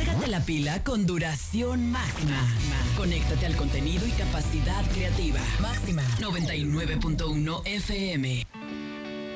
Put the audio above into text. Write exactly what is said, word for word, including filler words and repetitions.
Cárgate la pila con duración máxima. Conéctate al contenido y capacidad creativa. Máxima. noventa y nueve punto uno F M.